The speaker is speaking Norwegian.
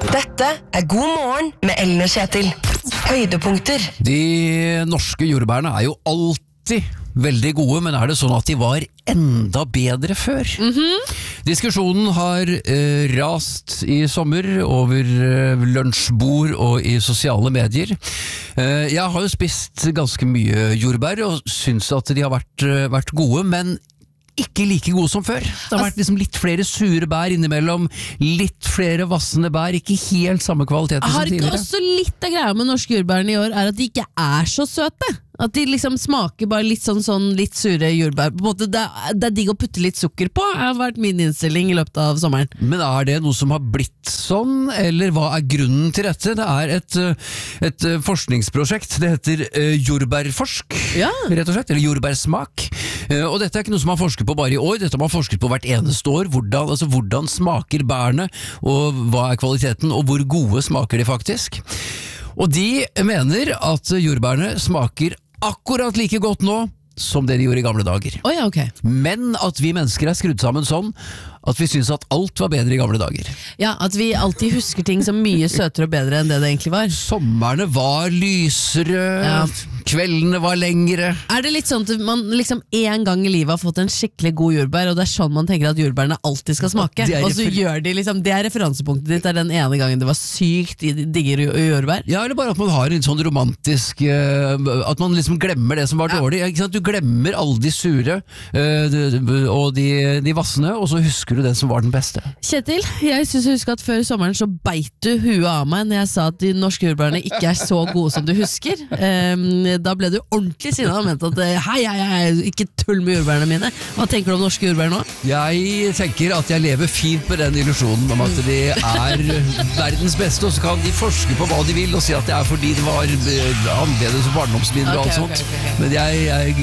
Dette God morgen med Ellen og Kjetil. Høydepunkter. De norske jordbærene jo alltid veldig gode, men det sånn at de var enda bedre før? Diskusjonen har rast i sommer over lunsjbord og i sosiale medier. Jeg har jo spist ganske mye jordbær og synes at de har vært gode, men ikke like gode som før. Det har vært liksom litt flere sure bær innimellom, litt flere vassende bær, ikke helt samme kvalitet som tidligere. Har ikke også litt av greia med norske jordbærene i år at de ikke så søte? At de liksom smaker bare litt sånn litt sure jordbær. På en måte, det digg å putte litt sukker på, har vært min innstilling i løpet av sommeren. Men det noe som har blitt sånn, eller hva grunnen til dette? Det et forskningsprosjekt, det heter jordbærforsk, rett og slett, eller jordbærsmak. Og dette ikke noe som man forsker på bare i år, dette har man forsket på hvert eneste år. Hvordan smaker bærene, og hva kvaliteten, og hvor gode smaker de faktisk? Og de mener at jordbærene smaker akkurat like godt nå som det de gjorde i gamle dager. Okay. Men at vi mennesker skrudd sammen sånn at vi synes at alt var bedre i gamle dager. Ja, at vi alltid husker ting som mye søtere og bedre enn det egentlig var. Sommerne var lysere, kveldene var lengre. Det litt sånn at man liksom en gang i livet har fått en skikkelig god jordbær, og det sånn man tenker at jordbærene alltid skal smake, og så gjør de liksom, det referansepunktet ditt, den ene gangen det var sykt digger jordbær? Ja, eller bare at man har en sånn romantisk, at man liksom glemmer det som var dårlig. Ikke sant? Du glemmer alle de sure og de vassende, og så husker du den som var den beste. Kjetil, jeg synes jeg husker at før sommeren så beit du huet av meg når jeg sa at de norske jordbærene ikke så gode som du husker. Da ble du ordentlig sinnet og mente at hei, ikke tull med jordbærene mine. Hva tenker du om norske jordbær nå? Jeg tenker at jeg lever fint med den illusjonen om at de verdens beste, og så kan de forske på hva de vil og si at det fordi det var annerledes barndomsminner og alt sånt. Men jeg